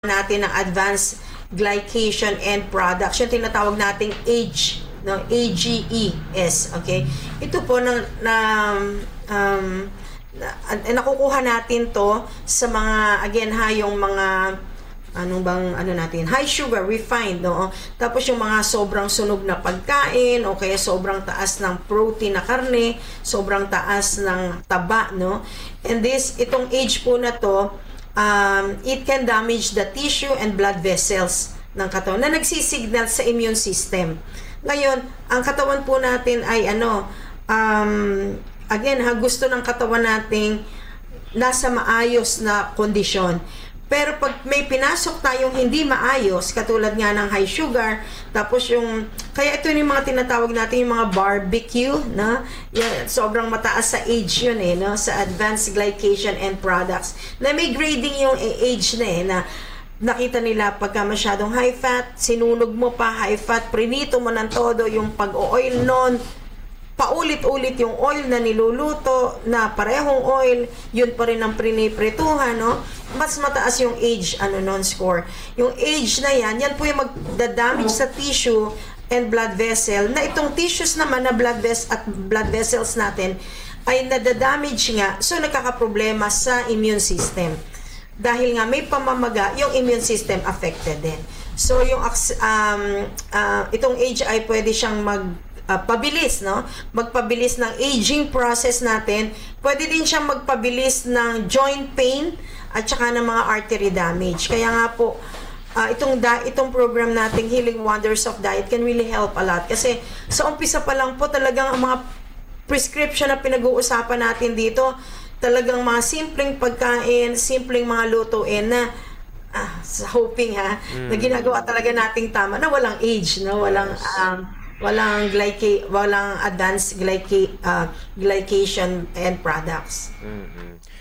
natin ng advanced glycation end products, yung tinatawag nating AGE, no? AGES, okay? Ito po nakukuha natin to sa mga, again ha, yung mga high sugar, refined, no? Tapos yung mga sobrang sunog na pagkain, o kaya sobrang taas ng protein na karne, sobrang taas ng taba, no? And itong age po na to, it can damage the tissue and blood vessels ng katawan na nagsisignal sa immune system. Ngayon, ang katawan po natin ay again ha, gusto ng katawan nating nasa maayos na kondisyon. Pero pag may pinasok tayong hindi maayos, katulad nga ng high sugar, tapos kaya ito yung mga tinatawag natin yung mga barbecue, na sobrang mataas sa age yun no? Sa advanced glycation end products, na may grading yung age na nakita nila pagka masyadong high fat, sinunog mo pa, high fat, prinito mo ng todo, yung pag-oil non, paulit-ulit yung oil na niluluto, na parehong oil, yun pa rin ang priniprituhan, no? Mas mataas yung age, non-score. Yung age na yan po yung magdadamage sa tissue and blood vessel, na itong tissues naman na blood vessels natin ay nadadamage nga, so nagkakaproblema sa immune system. Dahil nga may pamamaga, yung immune system affected din. So yung itong age ay pwede siyang pabilis, no? Magpabilis ng aging process natin. Pwede din siyang magpabilis ng joint pain at saka ng mga artery damage. Kaya nga po, itong program nating Healing Wonders of Diet can really help a lot. Kasi sa umpisa pa lang po, talagang ang mga prescription na pinag-uusapan natin dito, talagang mga simpleng pagkain, simpleng mga lutuin na hoping na ginagawa talaga nating tama, na walang age, no? Walang advanced glycation end products.